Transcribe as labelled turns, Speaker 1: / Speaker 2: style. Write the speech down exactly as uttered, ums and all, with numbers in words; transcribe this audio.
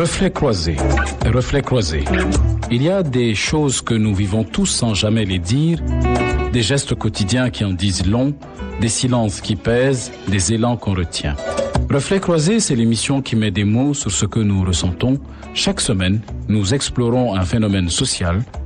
Speaker 1: Reflets croisés. Reflets croisés. Il y a des choses que nous vivons tous sans jamais les dire, des gestes quotidiens qui en disent long, des silences qui pèsent, des élans qu'on retient. Reflets croisés, c'est l'émission qui met des mots sur ce que nous ressentons. Chaque semaine, nous explorons un phénomène social